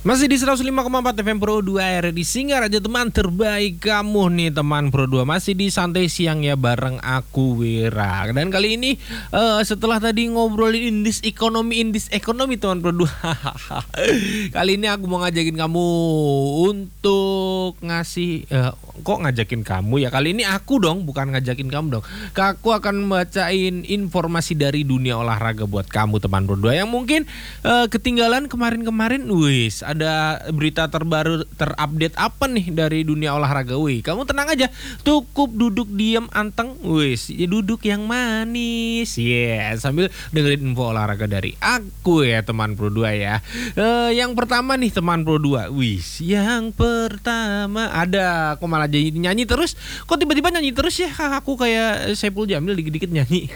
Masih di 105,4 FM Pro 2 RRI Singaraja, teman terbaik kamu nih teman Pro 2. Masih di santai siang ya bareng aku Wira. Dan kali ini setelah tadi ngobrolin indis ekonomi teman Pro 2. Kali ini aku mau ngajakin kamu untuk ngasih kok ngajakin kamu ya. Kali ini aku dong, bukan ngajakin kamu dong. Aku akan bacain informasi dari dunia olahraga buat kamu teman Pro 2 yang mungkin ketinggalan kemarin-kemarin. Wis, ada berita terbaru terupdate apa nih dari dunia olahraga? Wih, kamu tenang aja, cukup duduk diam anteng, wis, ya duduk yang manis, sambil dengerin info olahraga dari aku ya teman Pro 2 ya. Yang pertama nih teman Pro 2, wis, yang pertama ada, kok malah jadi nyanyi terus? Kok tiba-tiba nyanyi terus ya? Aku kayak Saipul Jamil dikit-dikit nyanyi.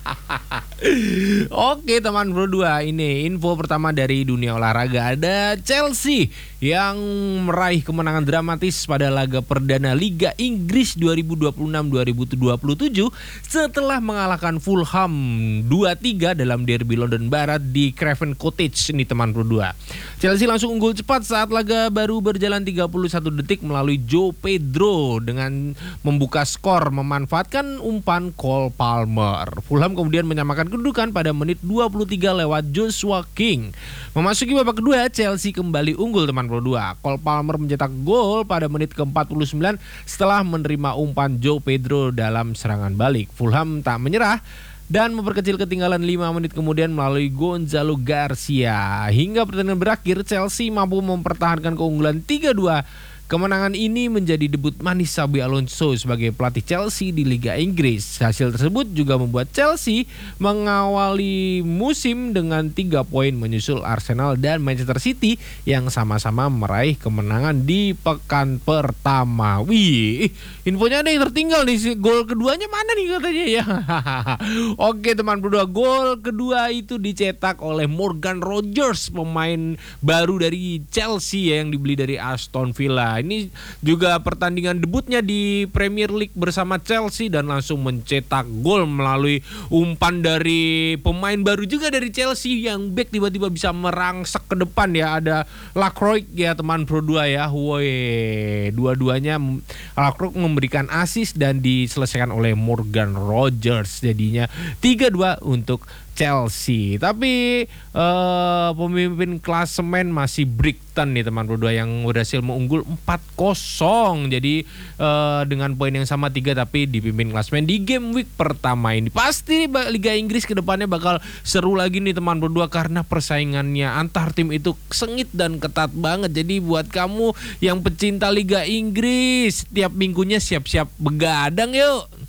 Oke teman Pro 2, ini info pertama dari dunia olahraga. Ada Chelsea yang meraih kemenangan dramatis pada laga perdana Liga Inggris 2026-2027 setelah mengalahkan Fulham 2-3 dalam derby London Barat di Craven Cottage ini teman Pro 2. Chelsea langsung unggul cepat saat laga baru berjalan 31 detik melalui Joe Pedro dengan membuka skor memanfaatkan umpan Cole Palmer. Fulham kemudian menyamakan kedudukan pada menit 23 lewat Joshua King. Memasuki babak kedua, Chelsea kembali unggul teman Pro 2. Cole Palmer mencetak gol pada menit ke-49 setelah menerima umpan Joe Pedro dalam serangan balik. Fulham tak menyerah dan memperkecil ketinggalan 5 menit kemudian melalui Gonzalo Garcia. Hingga pertandingan berakhir, Chelsea mampu mempertahankan keunggulan 3-2. Kemenangan ini menjadi debut manis Xabi Alonso sebagai pelatih Chelsea di Liga Inggris. Hasil tersebut juga membuat Chelsea mengawali musim dengan 3 poin menyusul Arsenal dan Manchester City yang sama-sama meraih kemenangan di pekan pertama. Wih, infonya ada yang tertinggal nih, gol keduanya mana nih katanya ya. Oke teman berdua, gol kedua itu dicetak oleh Morgan Rogers, pemain baru dari Chelsea ya, yang dibeli dari Aston Villa. Ini juga pertandingan debutnya di Premier League bersama Chelsea dan langsung mencetak gol melalui umpan dari pemain baru juga dari Chelsea yang back tiba-tiba bisa merangsek ke depan ya. Ada Lacroix ya teman Pro 2 ya. Woi, dua-duanya Lacroix memberikan assist dan diselesaikan oleh Morgan Rogers. Jadinya 3-2 untuk Chelsea. Tapi pemimpin klasemen masih Brighton nih teman Pro 2 yang berhasil mengunggul 4-0. Jadi dengan poin yang sama 3 tapi dipimpin klasemen di game week pertama ini. Pasti Liga Inggris kedepannya bakal seru lagi nih teman Pro 2 karena persaingannya antar tim itu sengit dan ketat banget. Jadi buat kamu yang pecinta Liga Inggris, tiap minggunya siap-siap begadang yuk.